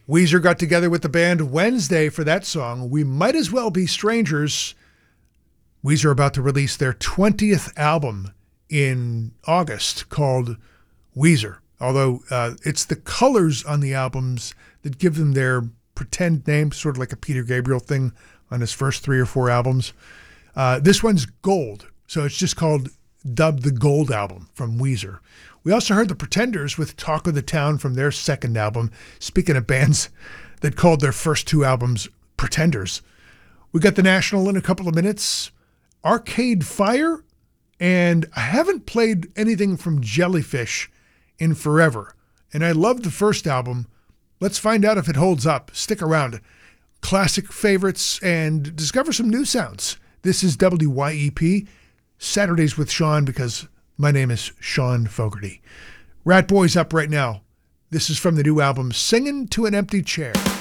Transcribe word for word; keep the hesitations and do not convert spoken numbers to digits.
Weezer got together with the band Wednesday for that song, We Might As Well Be Strangers. Weezer are about to release their twentieth album in August called Weezer, although uh, it's the colors on the albums that give them their pretend name, sort of like a Peter Gabriel thing on his first three or four albums. Uh, this one's gold, so it's just called, dubbed the Gold Album from Weezer. We also heard the Pretenders with Talk of the Town from their second album. Speaking of bands that called their first two albums Pretenders. We got The National in a couple of minutes, Arcade Fire, and I haven't played anything from Jellyfish in forever. And I love the first album. Let's find out if it holds up. Stick around. Classic favorites and discover some new sounds. This is W Y E P, Saturdays with Sean, because my name is Sean Fogarty. Rat Boy's up right now. This is from the new album, Singin' to an Empty Chair.